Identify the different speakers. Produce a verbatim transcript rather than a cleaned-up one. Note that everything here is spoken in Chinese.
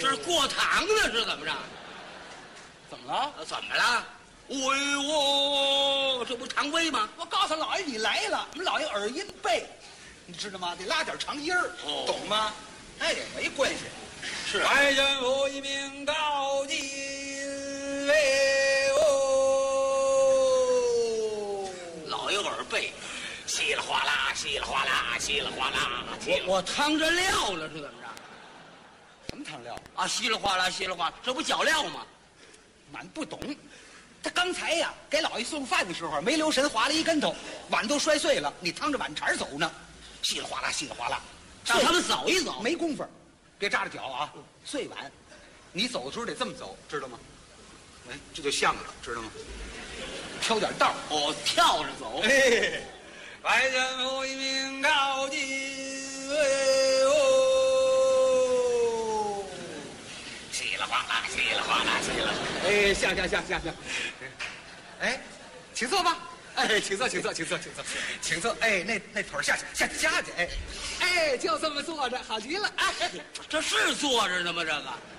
Speaker 1: 这是过堂呢，是怎么着？
Speaker 2: 怎么了？
Speaker 1: 怎么了？哎呦，这不唐威吗？
Speaker 2: 我告诉老爷你来了，我们老爷耳音背，你知道吗？得拉点长音儿，
Speaker 1: 哦
Speaker 2: 懂吗？哎，没关系。
Speaker 1: 是
Speaker 2: 来人我一名高进位哦，
Speaker 1: 老爷耳背，
Speaker 2: 稀里哗啦，稀里哗啦，稀里哗啦。
Speaker 1: 我我趟着料了，是怎么着？
Speaker 2: 什么汤料？
Speaker 1: 啊，稀里哗啦，稀里哗啦，这不脚料吗？
Speaker 2: 满不懂。他刚才呀给老爷送饭的时候没留神，滑了一跟头，碗都摔碎了。你趟着碗茬走呢，稀里哗啦，稀里哗啦，
Speaker 1: 让他们走一走。
Speaker 2: 没工夫，别扎着脚啊，碎碗。你走的时候得这么走，知道吗？哎，这就像了，知道吗？挑点道
Speaker 1: 哦，跳着走。
Speaker 2: 哎，外人有一名高进位哦，稀里哗啦，稀里哗啦，稀里哗啦。哎，下下下下下。哎，请坐吧。哎，请坐，请坐，请坐，请坐，请坐。哎，那那腿下去，下去，下去。哎，哎，就这么坐着，好极了。哎，
Speaker 1: 这是坐着呢吗？这个